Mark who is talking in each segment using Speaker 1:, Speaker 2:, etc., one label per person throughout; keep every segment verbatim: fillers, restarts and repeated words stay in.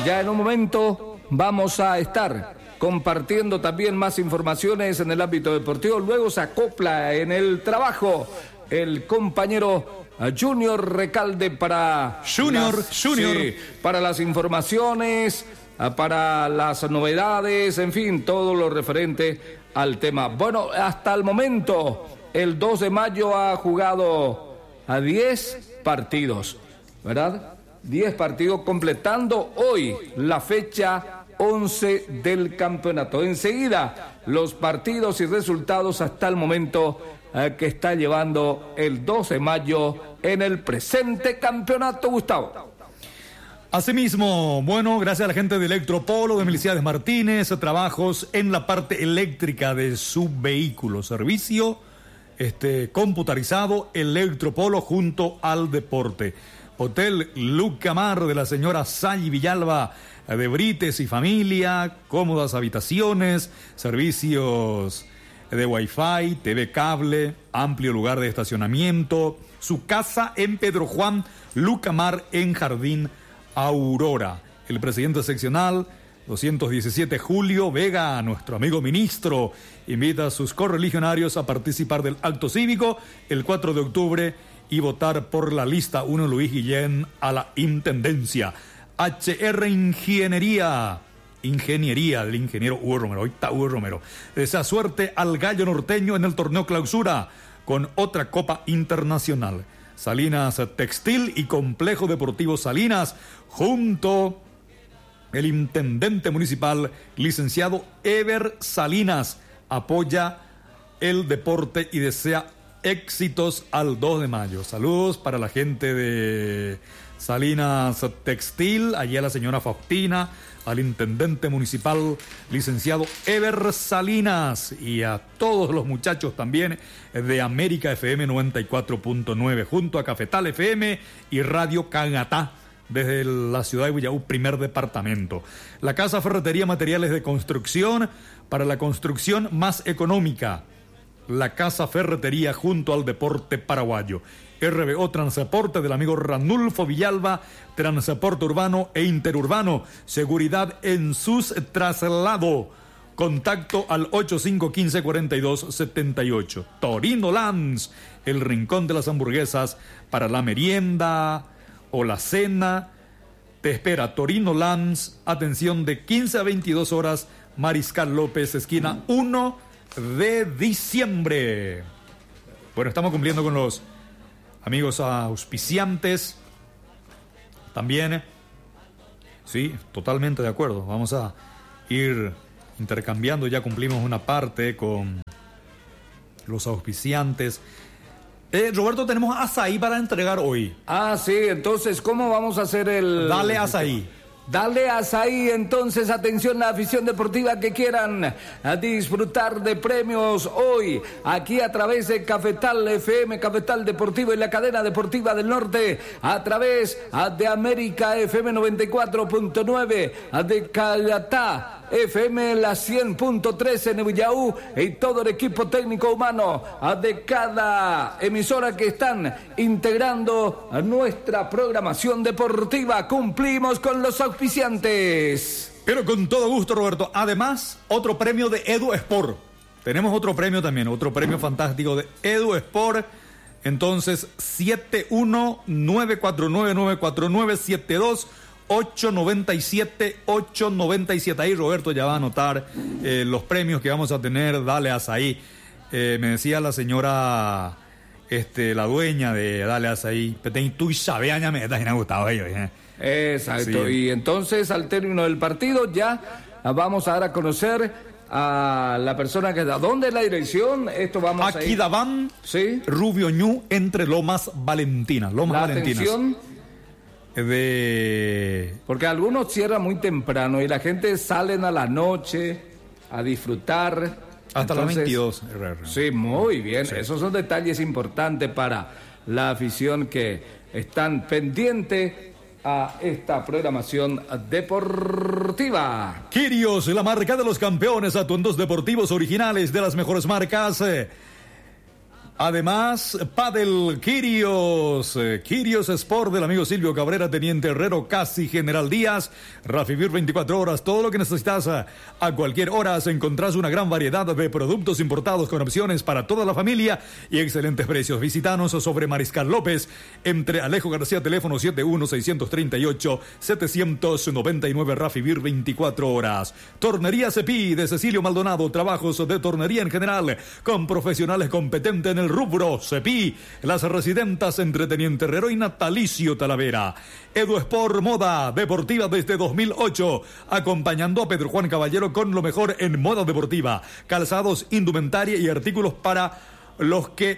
Speaker 1: Ya en un momento vamos a estar compartiendo también más informaciones en el ámbito deportivo. Luego se acopla en el trabajo el compañero Junior Recalde para
Speaker 2: Junior,
Speaker 1: las,
Speaker 2: Junior.
Speaker 1: Sí, para las informaciones, para las novedades, en fin, todo lo referente al tema. Bueno, hasta el momento, el dos de mayo ha jugado a diez partidos, ¿verdad? diez partidos, completando hoy la fecha once del campeonato. Enseguida, los partidos y resultados hasta el momento eh, que está llevando el dos de mayo en el presente campeonato, Gustavo.
Speaker 2: Asimismo, bueno, gracias a la gente de Electropolo, de Meliciades Martínez, trabajos en la parte eléctrica de su vehículo, servicio este, computarizado Electropolo junto al deporte. Hotel Lucamar de la señora Sayi Villalba, de Brites y familia, cómodas habitaciones, servicios de Wi-Fi, T V cable, amplio lugar de estacionamiento. Su casa en Pedro Juan Lucamar en Jardín Aurora. El presidente seccional doscientos diecisiete Julio Vega, nuestro amigo ministro, invita a sus correligionarios a participar del acto cívico el cuatro de octubre y votar por la lista uno Luis Guillén a la intendencia. H R Ingeniería, Ingeniería del ingeniero Hugo Romero, hoy está Hugo Romero. Desea suerte al gallo norteño en el torneo clausura con otra Copa Internacional. Salinas Textil y Complejo Deportivo Salinas, junto el intendente municipal, licenciado Ever Salinas, apoya el deporte y desea éxitos al dos de mayo. Saludos para la gente de Salinas Textil, allí a la señora Faustina, al intendente municipal, licenciado Ever Salinas, y a todos los muchachos también de América F M noventa y cuatro punto nueve, junto a Cafetal F M y Radio Cagatá, desde la ciudad de Villaú, primer departamento. La Casa Ferretería Materiales de Construcción, para la construcción más económica. La Casa Ferretería junto al deporte paraguayo. R B O Transporte del amigo Ranulfo Villalba, transporte urbano e interurbano, seguridad en sus traslados. Contacto al ocho cinco uno cinco, cuatro dos siete ocho. Torino Lands, el rincón de las hamburguesas para la merienda o la cena. Te espera Torino Lands, atención de quince a veintidós horas, Mariscal López, esquina uno de diciembre. Bueno, estamos cumpliendo con los amigos auspiciantes también. Sí, totalmente de acuerdo. Vamos a ir intercambiando. Ya cumplimos una parte con los auspiciantes. Eh, Roberto, tenemos azaí para entregar hoy.
Speaker 1: Ah, sí, entonces, ¿cómo vamos a hacer el...?
Speaker 2: Dale azaí.
Speaker 1: Dale azaí, entonces, atención a la afición deportiva que quieran a disfrutar de premios hoy, aquí a través de Cafetal F M, Cafetal Deportivo y la cadena deportiva del norte, a través de América F M noventa y cuatro punto nueve, de Calatá F M la cien punto tres en Villaú, y todo el equipo técnico humano de cada emisora que están integrando a nuestra programación deportiva. Cumplimos con los auspiciantes.
Speaker 2: Pero con todo gusto, Roberto. Además, otro premio de Edu Sport. Tenemos otro premio también, otro premio fantástico de Edu Sport. Entonces, siete uno nueve cuatro nueve nueve cuatro nueve siete dos ocho nueve siete ocho nueve siete. Ahí Roberto ya va a anotar eh, los premios que vamos a tener. Dale Azaí. Eh, me decía la señora, este, la dueña de Dale Azaí, tú sabes, ya me está gustado ellos. ¿eh?
Speaker 1: Exacto.
Speaker 2: Sí.
Speaker 1: Y entonces, al término del partido, ya vamos a dar a conocer a la persona que da. ¿Dónde es la dirección? Esto vamos
Speaker 2: Aquí
Speaker 1: a ir.
Speaker 2: Daban,
Speaker 1: sí.
Speaker 2: Rubio Ñu, entre Lomas Valentinas. Lomas
Speaker 1: la
Speaker 2: Valentinas.
Speaker 1: Atención,
Speaker 2: de...
Speaker 1: porque algunos cierran muy temprano y la gente salen a la noche a disfrutar.
Speaker 2: Hasta las veintidós.
Speaker 1: Sí, muy bien.
Speaker 2: Sí.
Speaker 1: Esos son detalles importantes para la afición que están pendientes a esta programación deportiva.
Speaker 2: Quirios, la marca de los campeones, atuendos deportivos originales de las mejores marcas. Eh, Además, Padel Quirios, eh, Quirios Sport del amigo Silvio Cabrera, Teniente Herrero, Casi General Díaz, Rafivir veinticuatro horas, todo lo que necesitas a, a cualquier hora. Encontrás una gran variedad de productos importados con opciones para toda la familia y excelentes precios. Visítanos sobre Mariscal López, entre Alejo García, teléfono siete uno seis tres ocho siete nueve nueve, Rafivir veinticuatro horas. Tornería Cepí de Cecilio Maldonado, trabajos de tornería en general, con profesionales competentes en el rubro. Cepí, las residentas entre Teniente Herrero y Natalicio Talavera. Edu Sport, moda deportiva desde dos mil ocho, acompañando a Pedro Juan Caballero con lo mejor en moda deportiva, calzados, indumentaria y artículos para los que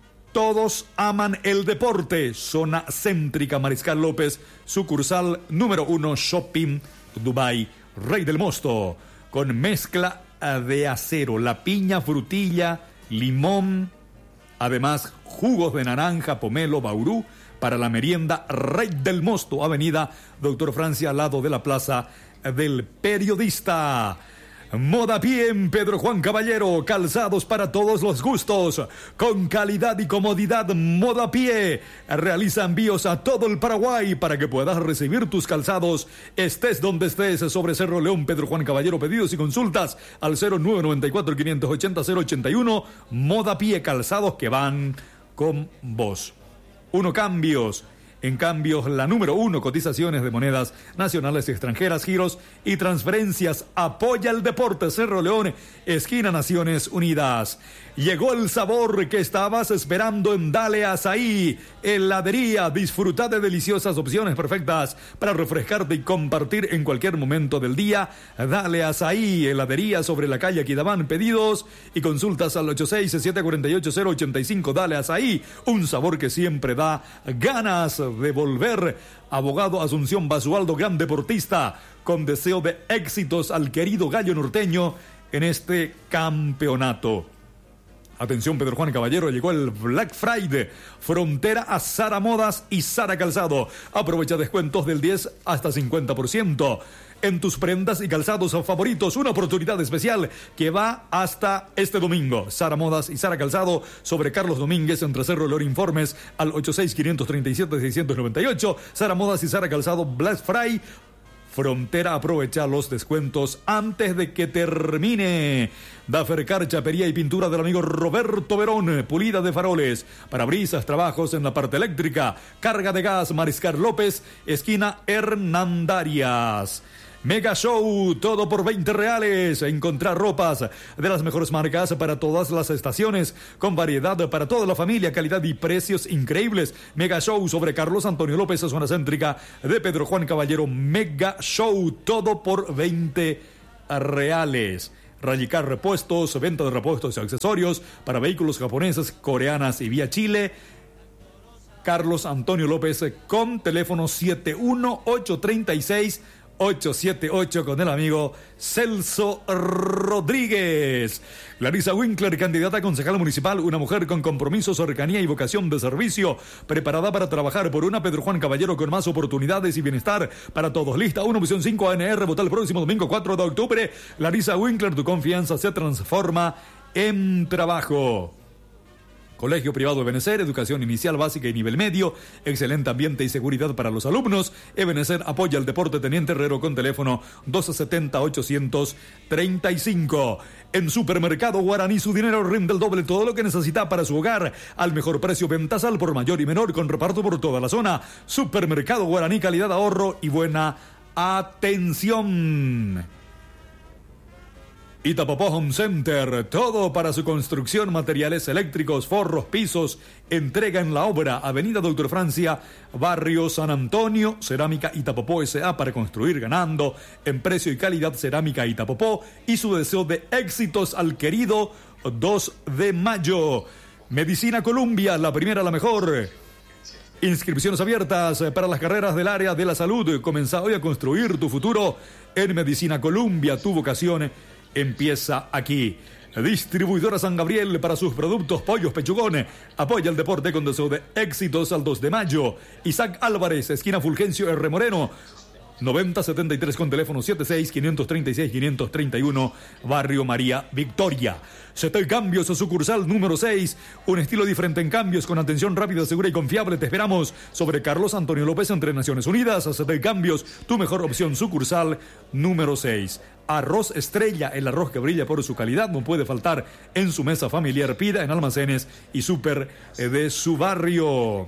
Speaker 2: todos aman el deporte. Zona céntrica, Mariscal López, sucursal número uno, Shopping Dubai, Rey del Mosto, con mezcla de acero, la piña, frutilla, limón. Además, jugos de naranja, pomelo, baurú, para la merienda, Rey del Mosto, avenida Doctor Francia, al lado de la Plaza del Periodista. Moda Pie en Pedro Juan Caballero, calzados para todos los gustos, con calidad y comodidad. Moda Pie realiza envíos a todo el Paraguay para que puedas recibir tus calzados, estés donde estés. Sobre Cerro León, Pedro Juan Caballero, pedidos y consultas al cero nueve nueve cuatro cinco ocho cero cero ocho uno. Moda Pie, calzados que van con vos. Uno Cambios. En cambios, la número uno, cotizaciones de monedas nacionales y extranjeras, giros y transferencias. Apoya el deporte. Cerro León, esquina Naciones Unidas. Llegó el sabor que estabas esperando en Dale Azaí, heladería. Disfruta de deliciosas opciones perfectas para refrescarte y compartir en cualquier momento del día. Dale Azaí, heladería sobre la calle Aquidamán. Pedidos y consultas al ocho seis siete cuatro ocho cero ocho cinco. Dale Azaí, un sabor que siempre da ganas de volver. Abogado Asunción Basualdo, gran deportista, con deseo de éxitos al querido gallo norteño en este campeonato. Atención, Pedro Juan Caballero, llegó el Black Friday, frontera a Sara Modas y Sara Calzado. Aprovecha descuentos del diez hasta cincuenta por ciento en tus prendas y calzados favoritos. Una oportunidad especial que va hasta este domingo. Sara Modas y Sara Calzado, sobre Carlos Domínguez, entre Cerro León. Informes al ocho seis cinco tres siete seis nueve ocho. Sara Modas y Sara Calzado, Black Friday. Frontera, aprovecha los descuentos antes de que termine. Dafercar, chapería y pintura del amigo Roberto Verón, pulida de faroles, parabrisas, trabajos en la parte eléctrica, carga de gas, Mariscal López, esquina Hernandarias. Mega Show, todo por veinte reales. Encontrar ropas de las mejores marcas para todas las estaciones, con variedad para toda la familia, calidad y precios increíbles. Mega Show sobre Carlos Antonio López, zona céntrica de Pedro Juan Caballero. Mega Show, todo por veinte reales. Rallicar repuestos, venta de repuestos y accesorios para vehículos japoneses, coreanas y vía Chile. Carlos Antonio López, con teléfono siete uno ocho tres seis ocho siete ocho, con el amigo Celso Rodríguez. Clarisa Winkler, candidata a concejal municipal, una mujer con compromiso, cercanía y vocación de servicio, preparada para trabajar por una Pedro Juan Caballero con más oportunidades y bienestar para todos. Lista uno, opción cinco, A N R, vota el próximo domingo cuatro de octubre. Clarisa Winkler, tu confianza se transforma en trabajo. Colegio Privado Ebenecer, educación inicial, básica y nivel medio, excelente ambiente y seguridad para los alumnos. Ebenecer apoya el deporte. Teniente Herrero, con teléfono doce setenta ochocientos treinta y cinco. En Supermercado Guaraní, su dinero rinde el doble, todo lo que necesita para su hogar al mejor precio. Ventas al por mayor y menor, con reparto por toda la zona. Supermercado Guaraní, calidad, ahorro y buena atención. Itapopó Home Center, todo para su construcción, materiales eléctricos, forros, pisos, entrega en la obra. Avenida Doctor Francia, Barrio San Antonio. Cerámica Itapopó S A, para construir ganando en precio y calidad. Cerámica Itapopó, y su deseo de éxitos al querido dos de mayo. Medicina Columbia, la primera, la mejor. Inscripciones abiertas para las carreras del área de la salud. Comienza hoy a construir tu futuro en Medicina Columbia. Tu vocación empieza aquí. Distribuidora San Gabriel, para sus productos pollos pechugones. Apoya el deporte con deseo de éxitos al dos de mayo. Isaac Álvarez, esquina Fulgencio R. Moreno. noventa setenta y tres con teléfono setenta y seis, quinientos treinta y seis, quinientos treinta y uno, Barrio María Victoria. Setel Cambios, sucursal número seis, un estilo diferente en cambios con atención rápida, segura y confiable. Te esperamos sobre Carlos Antonio López entre Naciones Unidas. Setel Cambios, tu mejor opción, sucursal número seis. Arroz Estrella, el arroz que brilla por su calidad, no puede faltar en su mesa familiar. Pida en almacenes y súper de su barrio.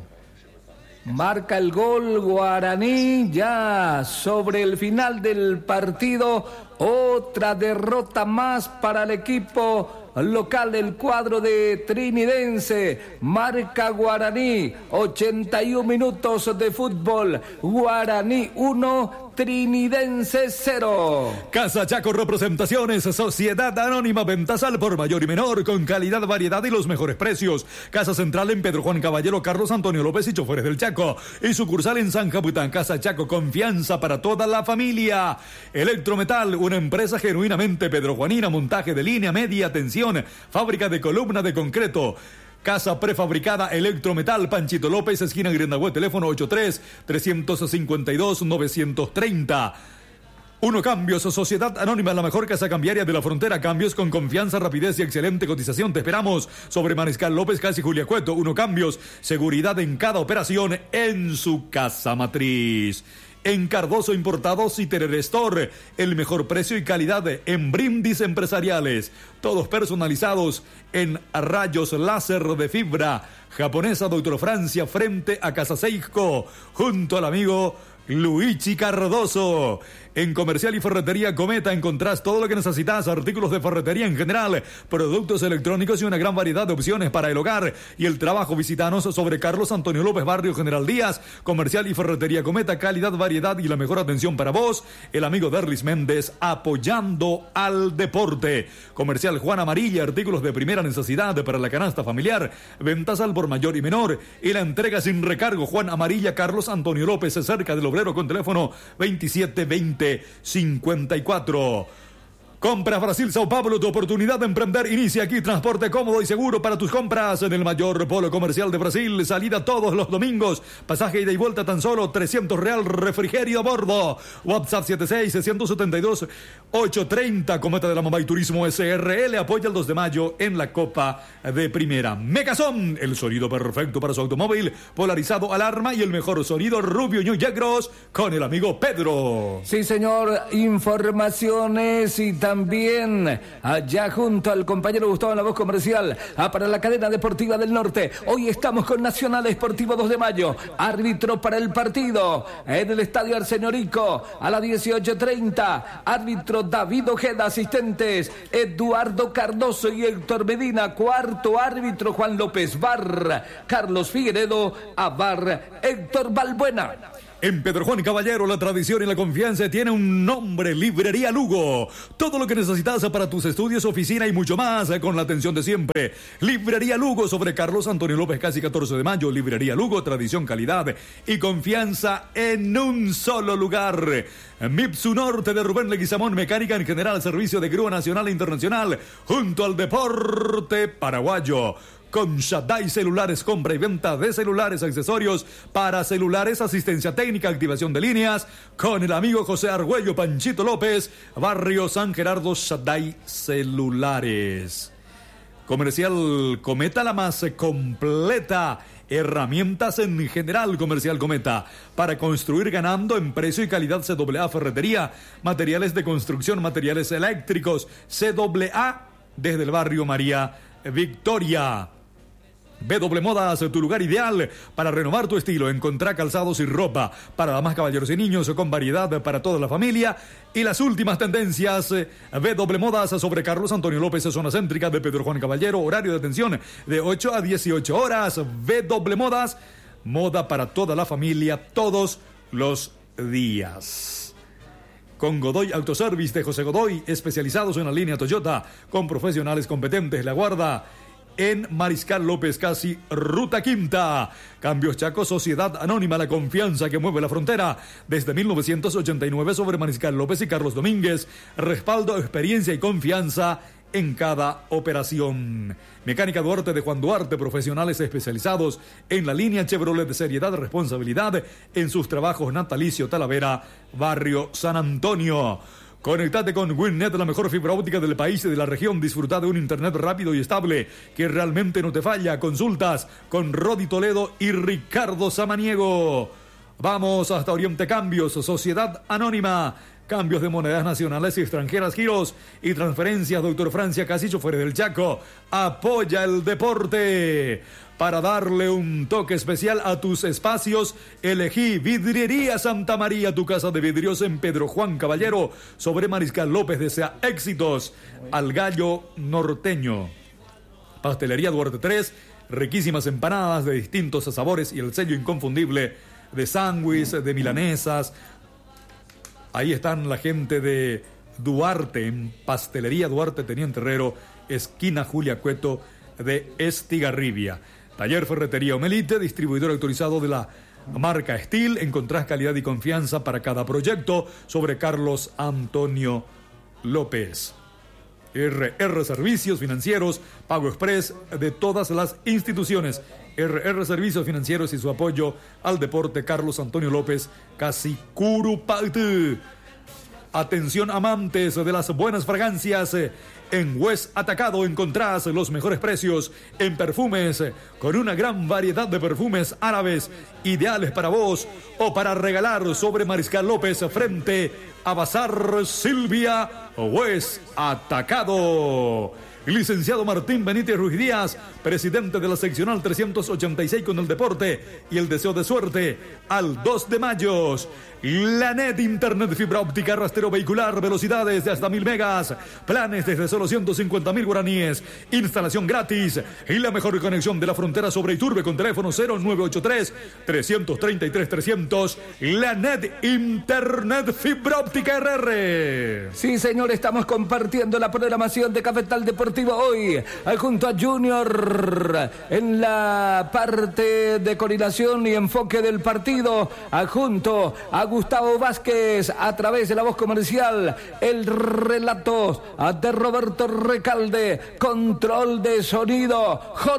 Speaker 1: Marca el gol Guaraní ya sobre el final del partido. Otra derrota más para el equipo local, el cuadro de Trinidense. Marca Guaraní, ochenta y un minutos de fútbol. Guaraní uno, Trinidense cero.
Speaker 2: Casa Chaco Representaciones, Sociedad Anónima, Ventasal por mayor y menor, con calidad, variedad y los mejores precios. Casa Central en Pedro Juan Caballero, Carlos Antonio López y Choferes del Chaco. Y sucursal en San Capitán. Casa Chaco, confianza para toda la familia. Electrometal, una empresa genuinamente pedrojuanina, montaje de línea media, tensión, fábrica de columna de concreto. Casa prefabricada Electrometal, Panchito López, esquina Grindagüe, teléfono ochenta y tres, trescientos cincuenta y dos, novecientos treinta. Uno Cambios, Sociedad Anónima, la mejor casa cambiaria de la frontera. Cambios con confianza, rapidez y excelente cotización. Te esperamos sobre Mariscal López, casi Julia Cueto. Uno Cambios, seguridad en cada operación en su casa matriz. En Cardoso Importados y Terer Store, el mejor precio y calidad en brindis empresariales, todos personalizados en rayos láser de fibra japonesa. Doctor Francia, frente a Casa Seiko, junto al amigo Luigi Cardoso. En Comercial y Ferretería Cometa encontrás todo lo que necesitas, artículos de ferretería en general, productos electrónicos y una gran variedad de opciones para el hogar y el trabajo. Visítanos sobre Carlos Antonio López, Barrio General Díaz. Comercial y Ferretería Cometa, calidad, variedad y la mejor atención para vos. El amigo Derlis Méndez, apoyando al deporte. Comercial Juan Amarilla, artículos de primera necesidad para la canasta familiar. Ventas al por mayor y menor. Y la entrega sin recargo. Juan Amarilla, Carlos Antonio López, cerca del Obrero, con teléfono veintisiete veinte cincuenta y cuatro. Compras Brasil Sao Paulo, tu oportunidad de emprender inicia aquí. Transporte cómodo y seguro para tus compras en el mayor polo comercial de Brasil. Salida todos los domingos. Pasaje ida y vuelta tan solo trescientos real. Refrigerio a bordo. WhatsApp setenta y seis, seiscientos setenta y dos, ochocientos treinta. Cometa de la Mamba y Turismo S R L apoya el dos de mayo en la Copa de Primera. Megazón, el sonido perfecto para su automóvil. Polarizado, alarma y el mejor sonido rubio y negros con el amigo Pedro.
Speaker 1: Sí, señor. Informaciones y también También allá junto al compañero Gustavo en la voz comercial, ah, para la cadena deportiva del norte. Hoy estamos con Nacional Esportivo dos de mayo. Árbitro para el partido en el Estadio Arsenorico a las dieciocho treinta. Árbitro David Ojeda. Asistentes Eduardo Cardoso y Héctor Medina. Cuarto árbitro Juan López. V A R Carlos Figueredo. A V A R Héctor Balbuena.
Speaker 2: En Pedro Juan Caballero, la tradición y la confianza tiene un nombre: Librería Lugo. Todo lo que necesitas para tus estudios, oficina y mucho más, con la atención de siempre. Librería Lugo, sobre Carlos Antonio López, casi catorce de mayo. Librería Lugo, tradición, calidad y confianza en un solo lugar. Mipsu Norte de Rubén Leguizamón, mecánica en general, servicio de grúa nacional e internacional, junto al deporte paraguayo. Con Shaddai Celulares, compra y venta de celulares, accesorios para celulares, asistencia técnica, activación de líneas. Con el amigo José Argüello, Panchito López, Barrio San Gerardo, Shaddai Celulares. Comercial Cometa, la más completa. Herramientas en general. Comercial Cometa, para construir ganando en precio y calidad. C A A Ferretería, materiales de construcción, materiales eléctricos. C A A desde el barrio María Victoria. B W Modas, tu lugar ideal para renovar tu estilo. Encontrá calzados y ropa para damas, caballeros y niños con variedad para toda la familia. Y las últimas tendencias. B W Modas sobre Carlos Antonio López, zona céntrica de Pedro Juan Caballero. Horario de atención de ocho a dieciocho horas. B W Modas, moda para toda la familia, todos los días. Con Godoy Autoservice de José Godoy, especializados en la línea Toyota, con profesionales competentes. La Guarda en Mariscal López, casi Ruta Quinta. Cambios Chaco, Sociedad Anónima, la confianza que mueve la frontera desde mil novecientos ochenta y nueve, sobre Mariscal López y Carlos Domínguez. Respaldo, experiencia y confianza en cada operación. Mecánica Duarte de Juan Duarte, profesionales especializados en la línea Chevrolet de seriedad y responsabilidad en sus trabajos. Natalicio Talavera, Barrio San Antonio. Conectate con WinNet, la mejor fibra óptica del país y de la región. Disfruta de un internet rápido y estable que realmente no te falla. Consultas con Rodi Toledo y Ricardo Samaniego. Vamos hasta Oriente Cambios, Sociedad Anónima. Cambios de monedas nacionales y extranjeras, giros y transferencias. Doctor Francia Casillo, fuera del Chaco. Apoya el deporte. Para darle un toque especial a tus espacios, elegí Vidriería Santa María, tu casa de vidrios en Pedro Juan Caballero. Sobre Mariscal López, desea éxitos al gallo norteño. Pastelería Duarte tres, riquísimas empanadas de distintos sabores y el sello inconfundible de sándwich, de milanesas. Ahí están la gente de Duarte, en Pastelería Duarte, Teniente Herrero, esquina Julia Cueto de Estigarribia. Taller Ferretería Omelite, distribuidor autorizado de la marca Steel. Encontrás calidad y confianza para cada proyecto. Sobre Carlos Antonio López. R R Servicios Financieros, Pago Express de todas las instituciones. R R Servicios Financieros y su apoyo al deporte. Carlos Antonio López, Casicurupaltu. Atención amantes de las buenas fragancias. En West Atacado encontrás los mejores precios en perfumes, con una gran variedad de perfumes árabes ideales para vos o para regalar. Sobre Mariscal López, frente a Bazar Silvia, West Atacado. Licenciado Martín Benítez Ruiz Díaz, presidente de la seccional trescientos ochenta y seis con el deporte y el deseo de suerte al dos de mayo. La Net Internet fibra óptica rastreo vehicular, velocidades de hasta mil megas, planes desde solo ciento cincuenta mil guaraníes, instalación gratis y la mejor conexión de la frontera sobre Iturbe con teléfono cero nueve ocho tres, tres tres tres, trescientos. La Net Internet fibra óptica R R.
Speaker 1: Sí, señor, estamos compartiendo la programación de Cafetal Deportivo hoy, junto a Junior en la parte de coordinación y enfoque del partido, junto a Gustavo Vázquez a través de la voz comercial, el relato de Roberto Recalde, control de sonido,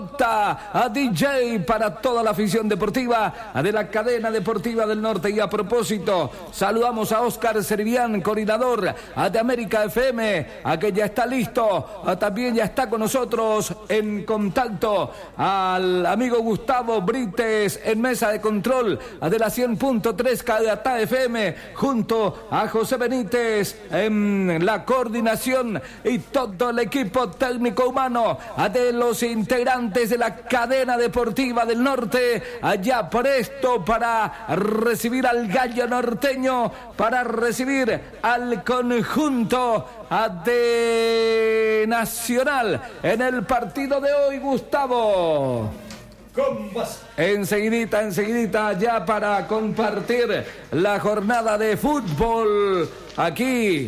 Speaker 1: J a D J para toda la afición deportiva de la cadena deportiva del norte. Y a propósito, saludamos a Oscar Servián, coordinador de América F M, a que ya está listo. También ya está con nosotros en contacto al amigo Gustavo Brites en mesa de control de la cien punto tres Cadata F M, junto a José Benítez en la coordinación y todo el equipo técnico humano de los integrantes de la cadena deportiva del norte, allá presto para recibir al gallo norteño, para recibir al conjunto de Nacional en el partido de hoy, Gustavo. Enseguidita, enseguidita, ya para compartir la jornada de fútbol aquí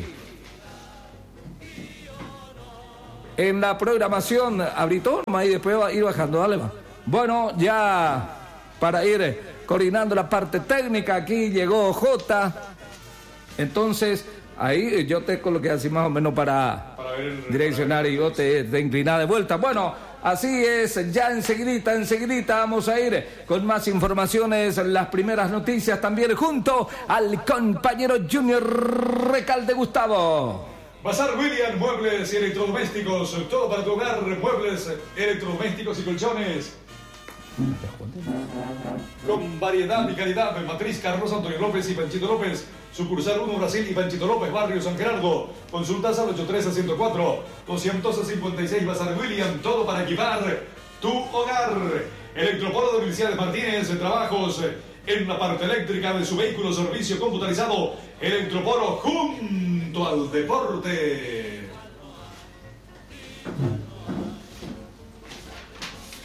Speaker 1: en la programación. Abrito, y después va a ir bajando, dale va. Bueno, ya para ir coordinando la parte técnica, aquí llegó Jota. Entonces, ahí yo te coloqué así más o menos para, para direccionar y yo te, te inclinar de vuelta. Bueno, así es, ya enseguidita, enseguidita vamos a ir con más informaciones, las primeras noticias también junto al compañero Junior Recalde. Gustavo.
Speaker 2: Bazar William, muebles y electrodomésticos, todo para tu hogar, muebles, electrodomésticos y colchones. Con variedad y calidad, Matriz Carlos Antonio López y Panchito López, sucursal uno Brasil y Panchito López, barrio San Gerardo. Consultas al ocho tres cero cuatro, dos cinco seis. Bazar William, todo para equipar tu hogar. Electropolo de Universidades Martínez, trabajos en la parte eléctrica de su vehículo, servicio computarizado. Electropolo junto al deporte.